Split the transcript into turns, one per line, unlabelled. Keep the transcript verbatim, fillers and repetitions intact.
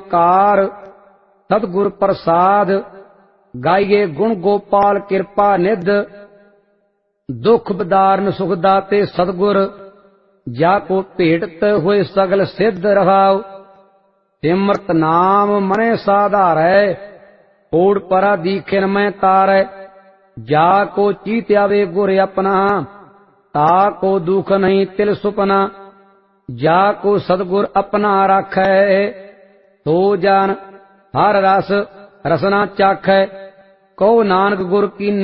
विकार सतगुर प्रसाद। गाइए गुण गोपाल कृपा निध, दुख बदारन सुख दाते सतगुर। जाको भेटत हुए सगल सिद्ध रहाओ, सिमरत नाम मने साधारै। ओड़ परा दीखिन मैं तारै, जाको चीत आवे गुर अपना। ताको दुख नहीं तिल सुपना, जाको सतगुर अपना राखै। तो जान हर रस रसना चाखै, कहो नानक गुर की